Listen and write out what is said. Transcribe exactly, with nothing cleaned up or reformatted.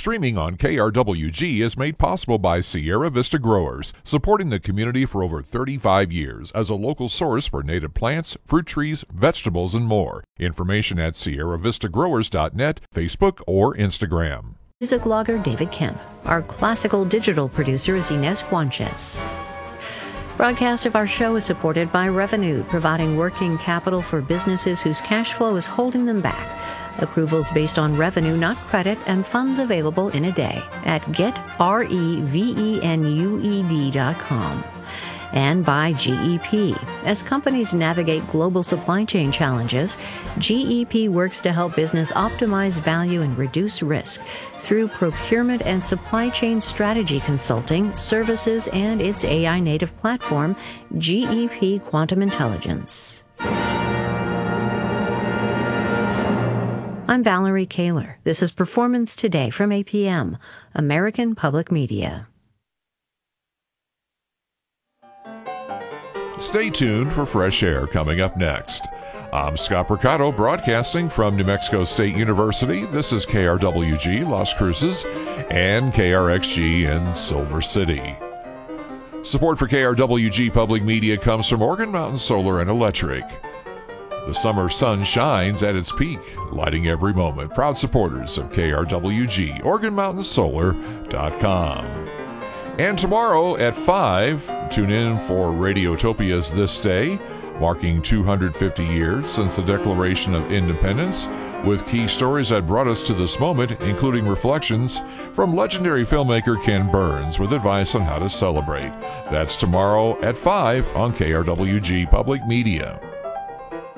Streaming on K R W G is made possible by Sierra Vista Growers, supporting the community for over thirty-five years as a local source for native plants, fruit trees, vegetables, and more. Information at sierra vista growers dot net, Facebook, or Instagram. Music logger David Kemp. Our classical digital producer is Inez Juanchez. Broadcast of our show is supported by Revenue, providing working capital for businesses whose cash flow is holding them back. Approvals based on revenue, not credit, and funds available in a day at get revenued dot com. And by G E P. As companies navigate global supply chain challenges, G E P works to help business optimize value and reduce risk through procurement and supply chain strategy consulting, services, and its A I-native platform, G E P Quantum Intelligence. I'm Valerie Kaler. This is Performance Today from A P M, American Public Media. Stay tuned for Fresh Air coming up next. I'm Scott Percato, broadcasting from New Mexico State University. This is K R W G Las Cruces and K R X G in Silver City. Support for K R W G Public Media comes from Organ Mountain Solar and Electric. The summer sun shines at its peak, lighting every moment. Proud supporters of K R W G, organ mountain solar dot com. And tomorrow at five, tune in for Radiotopia's This Day, marking two hundred fifty years since the Declaration of Independence, with key stories that brought us to this moment, including reflections from legendary filmmaker Ken Burns with advice on how to celebrate. That's tomorrow at five on K R W G Public Media.